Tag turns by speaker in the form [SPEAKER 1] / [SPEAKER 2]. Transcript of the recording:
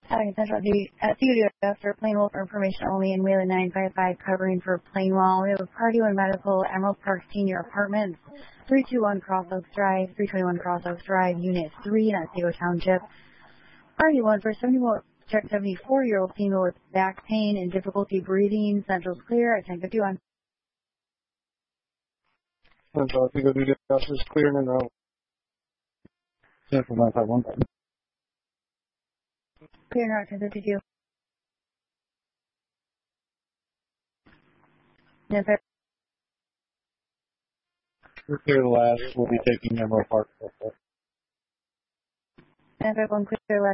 [SPEAKER 1] Having Central Studio for Plainwell for information only in Wayland 955 covering for Plainwell. We have a Party One Medical Emerald Park Senior Apartments, 321 Cross Oaks Drive, 321 Cross Oaks Drive, Unit 3 in Otsego Township. Party One for 74-year-old female with back pain and difficulty breathing. Central's clear at 10:51.
[SPEAKER 2] Central Otsego Duty Officers clear and out.
[SPEAKER 3] Central 951.
[SPEAKER 1] Clear now at 10:52.
[SPEAKER 3] We're clear last. We'll be taking Emerald Park.
[SPEAKER 1] 951 clear last.